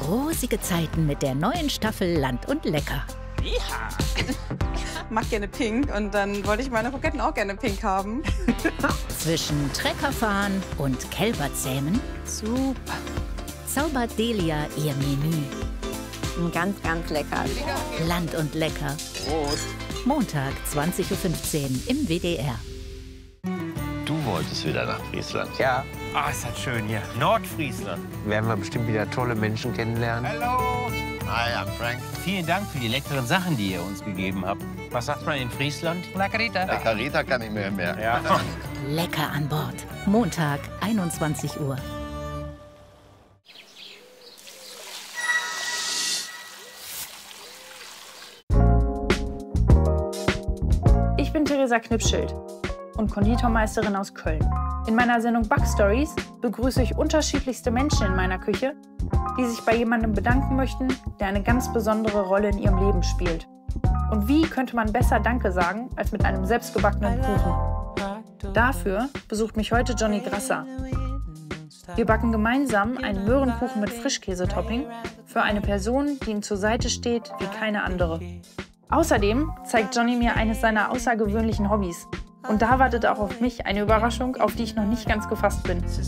rosige Zeiten mit der neuen Staffel Land und Lecker. Ja. Mag gerne pink und dann wollte ich meine Kroketten auch gerne pink haben. Zwischen Treckerfahren und Kälberzähmen Super. zaubert Delia ihr Menü. Ganz, ganz lecker. Land und Lecker. Prost. Montag, 20:15 Uhr im WDR. Du wolltest wieder nach Friesland. Ja, Ah, ist das schön hier. Nordfriesland. werden wir bestimmt wieder tolle Menschen kennenlernen. Hallo. Hi, I'm Frank. Vielen Dank für die leckeren Sachen, die ihr uns gegeben habt. Was sagt man in Friesland? La Carita. Der Carita kann ich mir mehr. Ja. Lecker an Bord. Montag, 21 Uhr. Ich bin Theresa Knipschild und Konditormeisterin aus Köln. In meiner Sendung Backstories begrüße ich unterschiedlichste Menschen in meiner Küche, die sich bei jemandem bedanken möchten, der eine ganz besondere Rolle in ihrem Leben spielt. Und wie könnte man besser Danke sagen, als mit einem selbstgebackenen Kuchen? Dafür besucht mich heute Johnny Grasser. Wir backen gemeinsam einen Möhrenkuchen mit Frischkäsetopping für eine Person, die ihm zur Seite steht wie keine andere. Außerdem zeigt Johnny mir eines seiner außergewöhnlichen Hobbys. Und da wartet auch auf mich eine Überraschung, auf die ich noch nicht ganz gefasst bin.